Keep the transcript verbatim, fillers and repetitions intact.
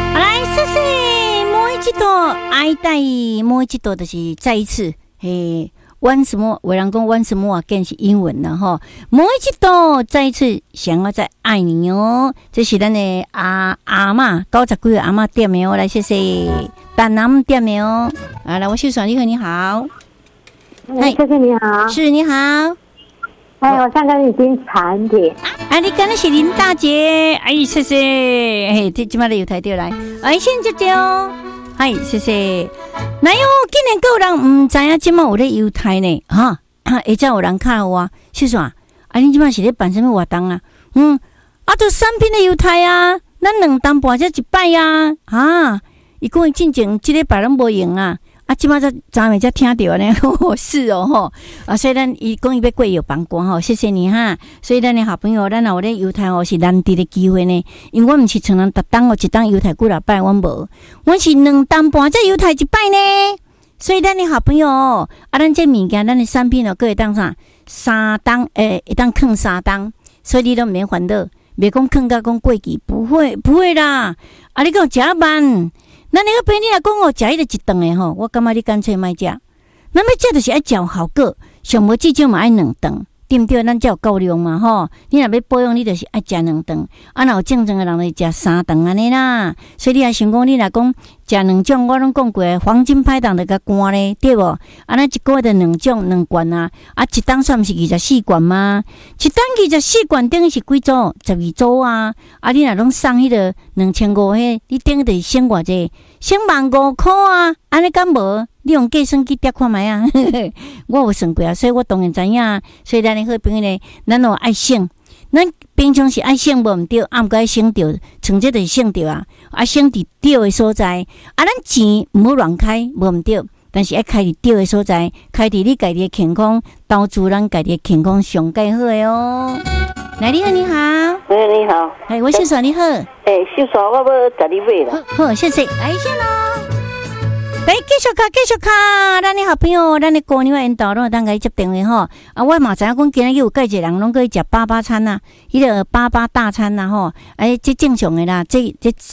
来，谢谢每一度爱戴，每一度就是再一次嘿。玩什么？有人讲玩什么啊？更是英文了哈。每一度再一次想要再爱你哦，这是咱的阿阿嬷九十几个阿嬷点的哦。来，谢谢丹南点的哦。啊，来，我秀爽，你好，你好。 哎，谢谢你好。 是你好。 哎，我想跟你听长点。 啊，你跟的是林大姐。哎，谢谢。嘿，这今麦的有台对来。哎，先就对哦。嗨，谢谢。那哟，今年有人唔知影即摆有咧犹太呢，哈，会则有人敲我，秀爽，啊，你即摆是咧办什么活动啊？嗯，啊，就三品的犹太啊，咱两担半才一摆啊，啊，伊讲伊进前即礼拜拢无用啊。啊，即摆才昨暝才听到呢，是哦吼，啊，所以咱伊讲伊要过药房关吼，谢谢你哈。所以咱的好朋友，咱有咧犹太哦是难得的机会呢，因为我毋是像人逐当哦一当犹太几若摆，阮无，我是两担半才犹太一摆呢。所以咱的好朋友，啊，咱这物件，咱的产品哦，各会当啥三当诶，会当坑三当，所以你都免烦恼，别讲坑甲讲过期，不会不会啦。啊，你讲食慢。那你个陪你来讲哦，食迄个一顿的吼，我感觉你干脆莫食。咱要食就是爱嚼好个，上无至少嘛爱两顿，对不对？咱才有够量嘛吼。你若要保养，你就是爱食两顿。啊，若有正常的人就食三顿安尼啦。所以你也想讲，你若讲食两种，我拢讲过，黄金拍档就甲干咧，对无？啊，咱一个月就两种两罐啊，啊，一档算毋是二十四罐吗？一档二十四罐等于是几组？十二组啊！啊，你若拢送迄个两千五，迄你等于就是省偌济？省万五块啊！安尼敢无？你用计算机叠看觅啊！我有算过啊，所以我当然知影。所以咱的好朋友呢，咱有爱省。咱平常是爱省无毋对，啊，毋过爱省着，像这就是省着啊！啊，省伫对的所在，啊，咱钱毋好乱开，无毋对。但是爱开伫对的所在，开伫你家己的健康，投资咱家己的健康上介好的哦。来，你好，你好。 哎，你好。 哎，我秀爽，你好。 哎，秀爽，我要十你买啦。 好，好，谢谢。来，先咯。来，继续卡，继续卡。咱的好朋友，咱的姑娘引导，拢当甲伊接电话吼。啊，我嘛知影讲，今日有介济人拢去食八八餐呐，迄个八八大餐呐吼。哎，这正常的啦，这这